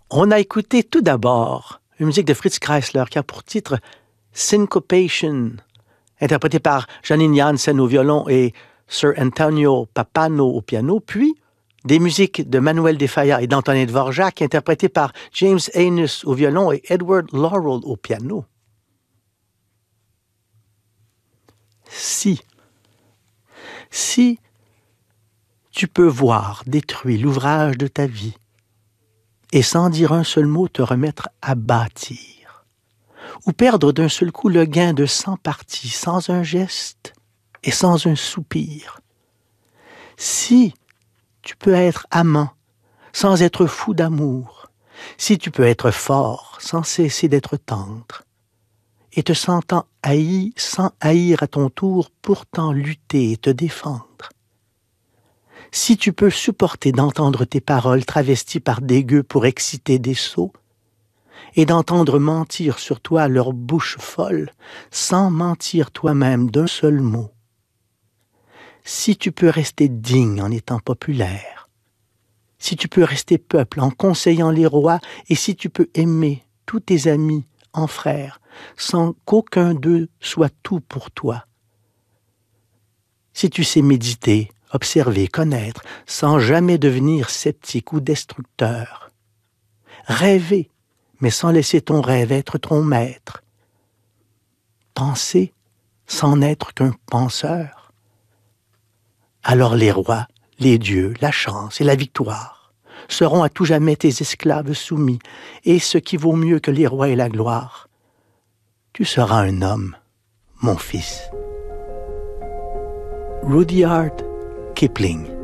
On a écouté tout d'abord une musique de Fritz Kreisler qui a pour titre Syncopation, interprétée par Janine Jansen au violon et Sir Antonio Pappano au piano, puis des musiques de Manuel de Falla et d'Antonin Dvorak, interprétées par James Anus au violon et Edward Laurel au piano. Si tu peux voir détruit l'ouvrage de ta vie et sans dire un seul mot te remettre à bâtir, ou perdre d'un seul coup le gain de 100 parties sans un geste et sans un soupir, si tu peux être amant sans être fou d'amour, si tu peux être fort sans cesser d'être tendre, et te sentant haï sans haïr à ton tour, pourtant lutter et te défendre, si tu peux supporter d'entendre tes paroles travesties par des gueux pour exciter des sots, et d'entendre mentir sur toi leur bouche folle, sans mentir toi-même d'un seul mot, si tu peux rester digne en étant populaire, si tu peux rester peuple en conseillant les rois, et si tu peux aimer tous tes amis en frères, sans qu'aucun d'eux soit tout pour toi, si tu sais méditer, observer, connaître, sans jamais devenir sceptique ou destructeur, rêver, mais sans laisser ton rêve être ton maître, penser sans n'être qu'un penseur, alors les rois, les dieux, la chance et la victoire seront à tout jamais tes esclaves soumis, et ce qui vaut mieux que les rois et la gloire, tu seras un homme, mon fils. Rudyard Kipling.